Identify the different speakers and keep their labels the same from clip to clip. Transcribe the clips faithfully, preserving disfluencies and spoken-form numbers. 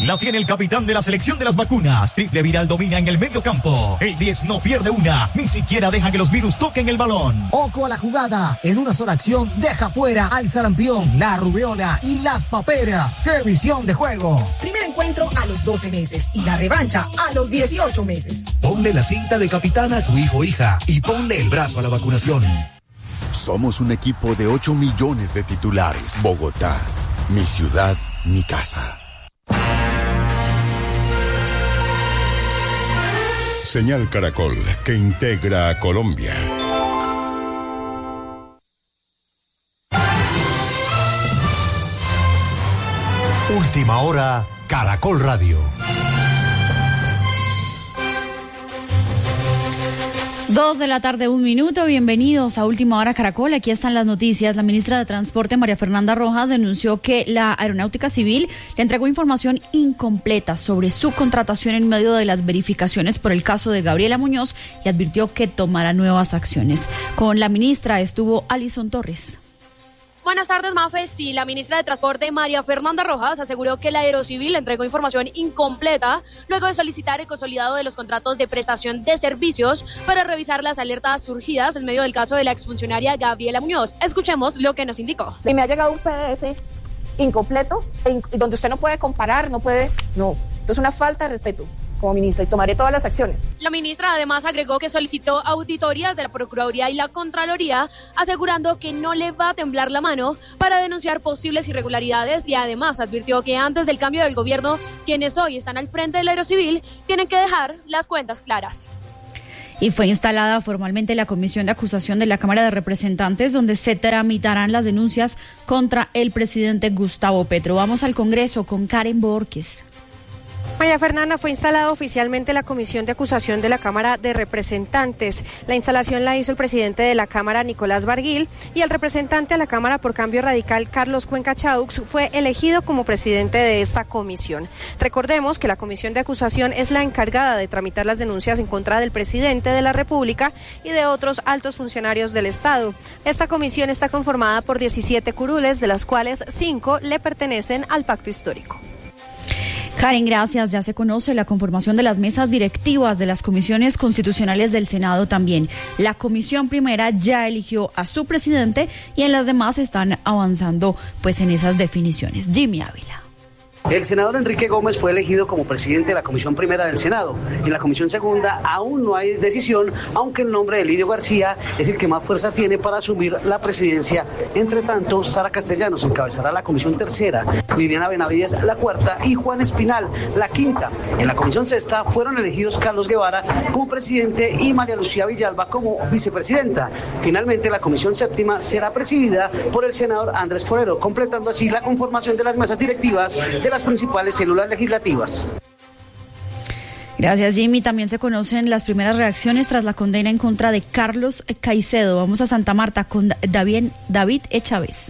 Speaker 1: La tiene el capitán de la selección de las vacunas. Triple Viral domina en el medio campo. El diez no pierde una, ni siquiera deja que los virus toquen el balón.
Speaker 2: Ojo a la jugada. En una sola acción deja fuera al sarampión, la rubiola y las paperas. ¡Qué visión de juego!
Speaker 3: Primer encuentro a los doce meses y la revancha a los dieciocho meses.
Speaker 4: Ponle la cinta de capitán a tu hijo o hija y ponle el brazo a la vacunación.
Speaker 5: Somos un equipo de ocho millones de titulares. Bogotá, mi ciudad, mi casa.
Speaker 6: Señal Caracol, que integra a Colombia.
Speaker 7: Última hora, Caracol Radio.
Speaker 8: Dos de la tarde, un minuto. Bienvenidos a Última Hora Caracol. Aquí están las noticias. La ministra de Transporte, María Fernanda Rojas, denunció que la Aeronáutica Civil le entregó información incompleta sobre su contratación en medio de las verificaciones por el caso de Gabriela Muñoz y advirtió que tomará nuevas acciones. Con la ministra estuvo Alison Torres.
Speaker 9: Buenas tardes, Mafe. Sí, la ministra de Transporte, María Fernanda Rojas, aseguró que la Aerocivil entregó información incompleta luego de solicitar el consolidado de los contratos de prestación de servicios para revisar las alertas surgidas en medio del caso de la exfuncionaria Gabriela Muñoz. Escuchemos lo que nos indicó.
Speaker 10: Y me ha llegado un P D F incompleto, donde usted no puede comparar, no puede... No, es una falta de respeto como ministra y tomaré todas las acciones.
Speaker 9: La ministra además agregó que solicitó auditorías de la Procuraduría y la Contraloría, asegurando que no le va a temblar la mano para denunciar posibles irregularidades y además advirtió que antes del cambio del gobierno, quienes hoy están al frente del Aerocivil tienen que dejar las cuentas claras.
Speaker 8: Y fue instalada formalmente la Comisión de Acusación de la Cámara de Representantes, donde se tramitarán las denuncias contra el presidente Gustavo Petro. Vamos al Congreso con Karen Borges.
Speaker 11: María Fernanda, fue instalada oficialmente la Comisión de Acusación de la Cámara de Representantes. La instalación la hizo el presidente de la Cámara, Nicolás Barguil, y el representante a la Cámara por Cambio Radical, Carlos Cuenca Chaux, fue elegido como presidente de esta comisión. Recordemos que la Comisión de Acusación es la encargada de tramitar las denuncias en contra del presidente de la República y de otros altos funcionarios del Estado. Esta comisión está conformada por diecisiete curules, de las cuales cinco le pertenecen al Pacto Histórico.
Speaker 8: Karen, gracias. Ya se conoce la conformación de las mesas directivas de las comisiones constitucionales del Senado también. La comisión primera ya eligió a su presidente y en las demás están avanzando pues en esas definiciones. Jimmy Ávila.
Speaker 12: El senador Enrique Gómez fue elegido como presidente de la Comisión Primera del Senado. En la Comisión Segunda aún no hay decisión, aunque el nombre de Lidio García es el que más fuerza tiene para asumir la presidencia. Entre tanto, Sara Castellanos encabezará la Comisión Tercera, Liliana Benavides la cuarta y Juan Espinal la quinta. En la Comisión Sexta fueron elegidos Carlos Guevara como presidente y María Lucía Villalba como vicepresidenta. Finalmente, la Comisión Séptima será presidida por el senador Andrés Forero, completando así la conformación de las mesas directivas de las principales células legislativas.
Speaker 8: Gracias, Jimmy. También se conocen las primeras reacciones tras la condena en contra de Carlos Caicedo. Vamos a Santa Marta con David, David E. Chávez.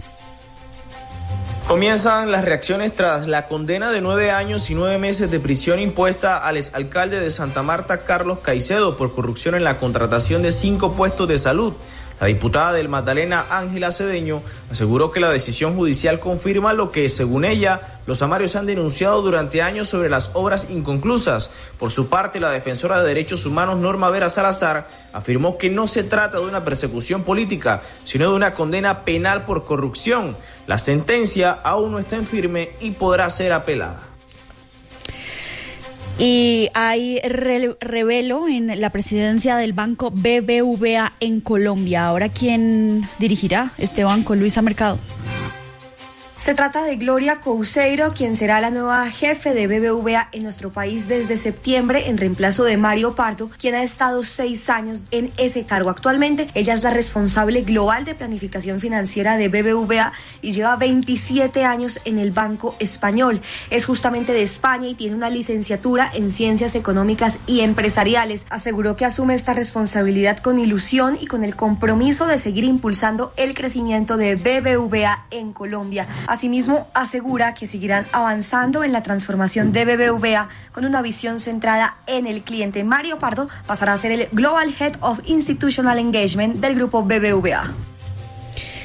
Speaker 13: Comienzan las reacciones tras la condena de nueve años y nueve meses de prisión impuesta al exalcalde de Santa Marta, Carlos Caicedo, por corrupción en la contratación de cinco puestos de salud. La diputada del Magdalena, Ángela Cedeño, aseguró que la decisión judicial confirma lo que, según ella, los amarios han denunciado durante años sobre las obras inconclusas. Por su parte, la defensora de derechos humanos, Norma Vera Salazar, afirmó que no se trata de una persecución política, sino de una condena penal por corrupción. La sentencia aún no está en firme y podrá ser apelada.
Speaker 8: Y hay re- revelo en la presidencia del banco B B V A en Colombia. Ahora, ¿quién dirigirá este banco? Luisa Mercado.
Speaker 14: Se trata de Gloria Couceiro, quien será la nueva jefe de B B V A en nuestro país desde septiembre, en reemplazo de Mario Pardo, quien ha estado seis años en ese cargo. Actualmente, ella es la responsable global de planificación financiera de B B V A y lleva veintisiete años en el Banco Español. Es justamente de España y tiene una licenciatura en Ciencias Económicas y Empresariales. Aseguró que asume esta responsabilidad con ilusión y con el compromiso de seguir impulsando el crecimiento de B B V A en Colombia. Asimismo, asegura que seguirán avanzando en la transformación de B B V A con una visión centrada en el cliente. Mario Pardo pasará a ser el Global Head of Institutional Engagement del grupo B B V A.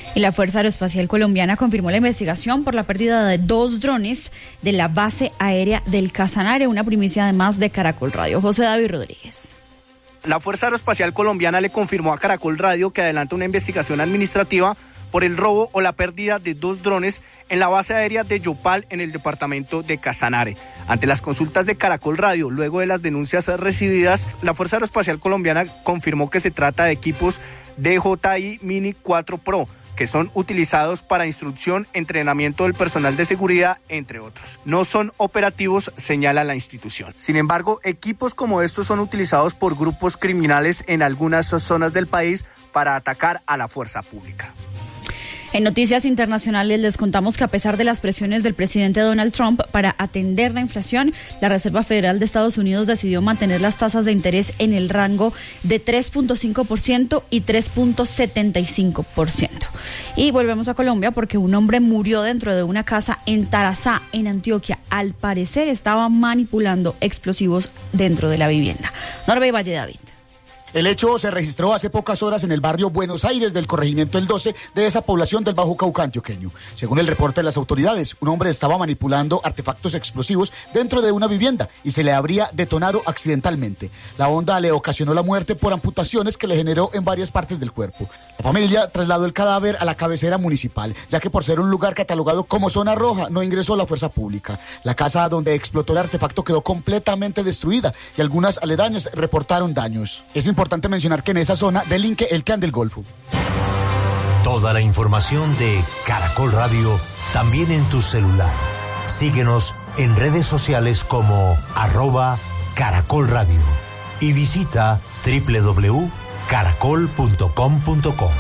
Speaker 8: Y la Fuerza Aeroespacial Colombiana confirmó la investigación por la pérdida de dos drones de la base aérea del Casanare, una primicia además de Caracol Radio. José David Rodríguez.
Speaker 15: La Fuerza Aeroespacial Colombiana le confirmó a Caracol Radio que adelanta una investigación administrativa por el robo o la pérdida de dos drones en la base aérea de Yopal en el departamento de Casanare. Ante las consultas de Caracol Radio, luego de las denuncias recibidas, la Fuerza Aeroespacial Colombiana confirmó que se trata de equipos D J I Mini cuatro Pro, que son utilizados para instrucción, entrenamiento del personal de seguridad, entre otros. No son operativos, señala la institución. Sin embargo, equipos como estos son utilizados por grupos criminales en algunas zonas del país para atacar a la fuerza pública.
Speaker 8: En noticias internacionales les contamos que a pesar de las presiones del presidente Donald Trump para atender la inflación, la Reserva Federal de Estados Unidos decidió mantener las tasas de interés en el rango de tres punto cinco por ciento y tres punto setenta y cinco por ciento. Y volvemos a Colombia porque un hombre murió dentro de una casa en Tarazá, en Antioquia. Al parecer estaba manipulando explosivos dentro de la vivienda. Norbey Valle David.
Speaker 16: El hecho se registró hace pocas horas en el barrio Buenos Aires del corregimiento El doce de esa población del Bajo Cauca antioqueño. Según el reporte de las autoridades, un hombre estaba manipulando artefactos explosivos dentro de una vivienda y se le habría detonado accidentalmente. La onda le ocasionó la muerte por amputaciones que le generó en varias partes del cuerpo. La familia trasladó el cadáver a la cabecera municipal, ya que por ser un lugar catalogado como zona roja no ingresó la fuerza pública. La casa donde explotó el artefacto quedó completamente destruida y algunas aledañas reportaron daños. Es importante mencionar que en esa zona delinque el Clan del Golfo.
Speaker 7: Toda la información de Caracol Radio también en tu celular. Síguenos en redes sociales como arroba Caracol Radio y visita doble u doble u doble u punto caracol punto com punto co.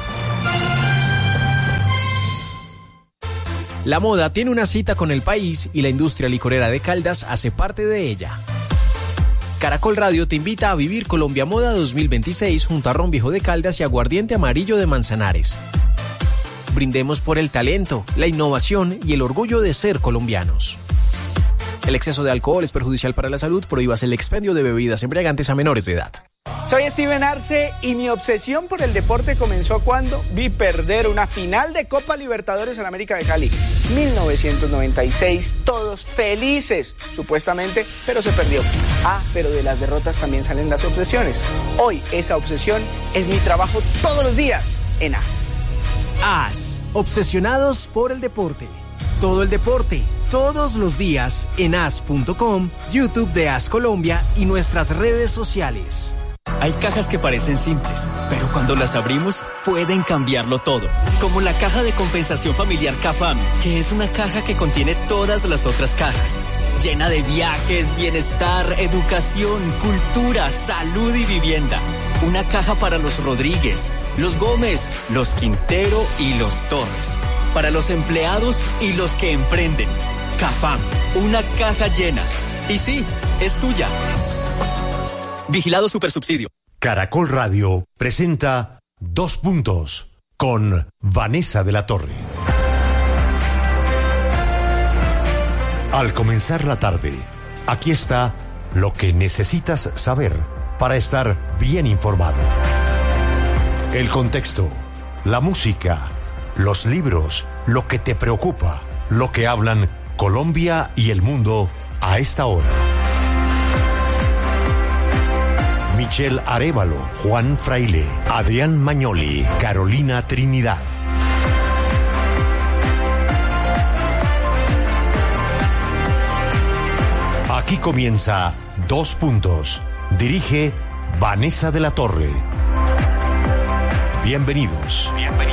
Speaker 17: La moda tiene una cita con el país y la industria licorera de Caldas hace parte de ella. Caracol Radio te invita a vivir Colombia Moda dos mil veintiséis junto a Ron Viejo de Caldas y Aguardiente Amarillo de Manzanares. Brindemos por el talento, la innovación y el orgullo de ser colombianos. El exceso de alcohol es perjudicial para la salud. Prohíbas el expendio de bebidas embriagantes a menores de edad.
Speaker 18: Soy Steven Arce y mi obsesión por el deporte comenzó cuando vi perder una final de Copa Libertadores en América de Cali. mil novecientos noventa y seis, todos felices, supuestamente, pero se perdió. Ah, pero de las derrotas también salen las obsesiones. Hoy esa obsesión es mi trabajo todos los días en A S.
Speaker 17: A S, obsesionados por el deporte. Todo el deporte, todos los días en a s punto com, YouTube de A S Colombia y nuestras redes sociales.
Speaker 19: Hay cajas que parecen simples, pero cuando las abrimos pueden cambiarlo todo. Como la caja de compensación familiar CAFAM, que es una caja que contiene todas las otras cajas. Llena de viajes, bienestar, educación, cultura, salud y vivienda. Una caja para los Rodríguez, los Gómez, los Quintero y los Torres. Para los empleados y los que emprenden. CAFAM, una caja llena. Y sí, es tuya. Vigilado Supersubsidio.
Speaker 7: Caracol Radio presenta Dos Puntos con Vanessa de la Torre. Al comenzar la tarde, aquí está lo que necesitas saber para estar bien informado. El contexto, la música, los libros, lo que te preocupa, lo que hablan Colombia y el mundo a esta hora. Michelle Arévalo, Juan Fraile, Adrián Magnoli, Carolina Trinidad. Aquí comienza Dos Puntos. Dirige Vanessa de la Torre. Bienvenidos. Bienvenidos.